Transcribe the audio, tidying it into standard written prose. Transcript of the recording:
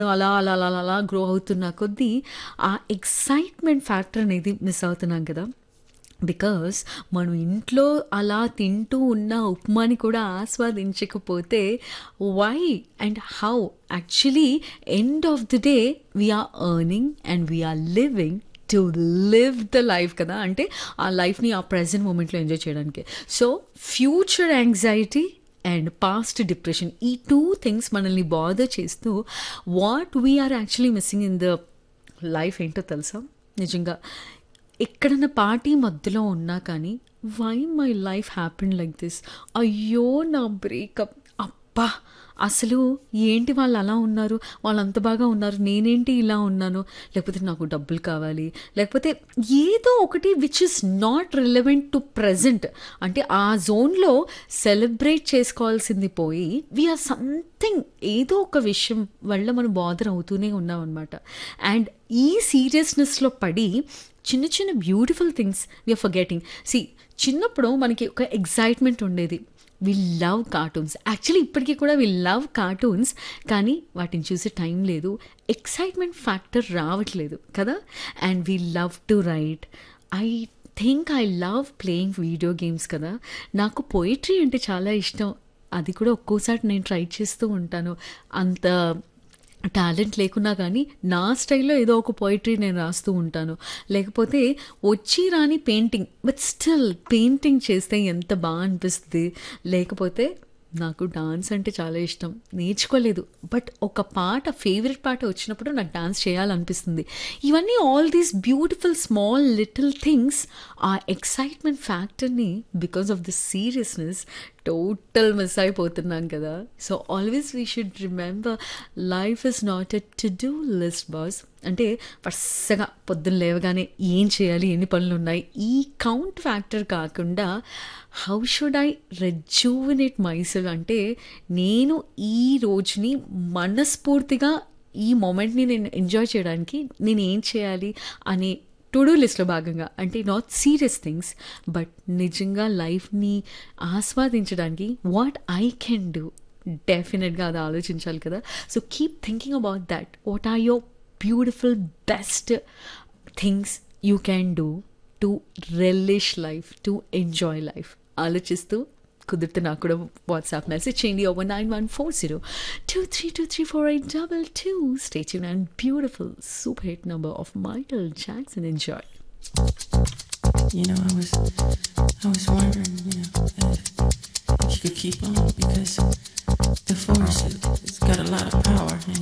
అలా, అలా, అలా, అలా గ్రో అవుతున్న కొద్దీ ఆ ఎక్సైట్‌మెంట్ ఫ్యాక్టర్ అనేది మిస్ అవుతున్నాం కదా! బికాజ్ మనం ఇంట్లో అలా తింటూ ఉన్న ఉప్మాని కూడా ఆస్వాదించకపోతే why and how actually end of the day we are earning and we are living to live the life కదా, అంటే ఆ లైఫ్ని ఆ ప్రజెంట్ మూమెంట్లో ఎంజాయ్ చేయడానికి. So future anxiety and past depression, ఈ టూ థింగ్స్ మనల్ని బాదర్ చేస్తూ what we are actually missing in the life ఏంటో తెలుసా? నిజంగా ఎక్కడన్నా పార్టీ మధ్యలో ఉన్నా కానీ why my life happen like this, అయ్యో నా బ్రేకప్, అబ్బా అసలు ఏంటి వాళ్ళు అలా ఉన్నారు, వాళ్ళు అంత బాగా ఉన్నారు, నేనేంటి ఇలా ఉన్నాను, లేకపోతే నాకు డబ్బులు కావాలి, లేకపోతే ఏదో ఒకటి which is not relevant to present. అంటే ఆ జోన్లో సెలబ్రేట్ చేసుకోవాల్సింది పోయి వీఆర్ సంథింగ్ ఏదో ఒక విషయం వల్ల మనం బాదర్ అవుతూనే ఉన్నాం అనమాట. అండ్ ఈ సీరియస్నెస్లో పడి చిన్న చిన్న బ్యూటిఫుల్ థింగ్స్ వీఆర్ ఫర్గెటింగ్. చిన్నప్పుడు మనకి ఒక ఎగ్జైట్మెంట్ ఉండేది, వి లవ్ కార్టూన్స్, యాక్చువల్లీ ఇప్పటికీ కూడా వి లవ్ కార్టూన్స్, కానీ వాటిని చూసే టైం లేదు, ఎక్సైట్మెంట్ ఫ్యాక్టర్ రావట్లేదు కదా. And we love to right, I think I love playing video games కదా. నాకు పోయిట్రీ అంటే చాలా ఇష్టం, అది కూడా ఒక్కోసారి నేను ట్రై చేస్తూ ఉంటాను. అంత టాలెంట్ లేకున్నా కానీ నా స్టైల్లో ఏదో ఒక పోయిటరీ నేను రాస్తూ ఉంటాను. లేకపోతే వచ్చి రాని పెయింటింగ్, బట్ స్టిల్ పెయింటింగ్ చేస్తే ఎంత బాగా అనిపిస్తుంది. లేకపోతే నాకు డాన్స్ అంటే చాలా ఇష్టం, నేర్చుకోలేదు, బట్ ఒక పాట ఫేవరెట్ పాట వచ్చినప్పుడు నాకు డాన్స్ చేయాలనిపిస్తుంది. ఇవన్నీ all these beautiful small little things ఆ excitement ఫ్యాక్టర్ని because of the seriousness total miss అయిపోతున్నాం కదా. So always we should remember life is not A to do list boss. అంటే వరుసగా పొద్దున్న లేవగానే ఏం చేయాలి, ఎన్ని పనులు ఉన్నాయి, ఈ కౌంట్ ఫ్యాక్టర్ కాకుండా హౌ షుడ్ ఐ రెజ్యూవినేట్ మైసెల్ఫ్, అంటే నేను ఈ రోజుని మనస్ఫూర్తిగా ఈ మూమెంట్ని నేను ఎంజాయ్ చేయడానికి నేను ఏం చేయాలి అనే టు డూ లిస్ట్లో భాగంగా, అంటే నాట్ సీరియస్ థింగ్స్ బట్ నిజంగా లైఫ్ని ఆస్వాదించడానికి వాట్ ఐ కెన్ డూ, డెఫినెట్గా అది ఆలోచించాలి కదా. So keep thinking about that, what are your beautiful best things you can do to relish life, to enjoy life. ఆలోచిస్తూ కుదిరితే నాకు కూడా వాట్సాప్ మెసేజ్ చేయండి over 914023234822. Stay tuned and beautiful super hit number of Michael Jackson. Enjoy. You know, I was wondering, if you could keep on, because the force has got a lot of power.